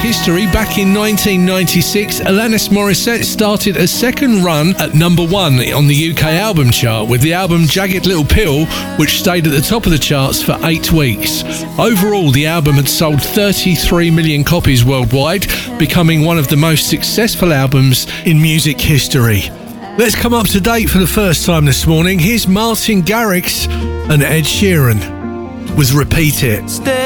history, back in 1996, Alanis Morissette started a second run at number 1 on the UK album chart with the album Jagged Little Pill, which stayed at the top of the charts for 8 weeks. Overall, the album had sold 33 million copies worldwide, becoming one of the most successful albums in music history. Let's come up to date for the first time this morning. Here's Martin Garrix and Ed Sheeran with Repeat It.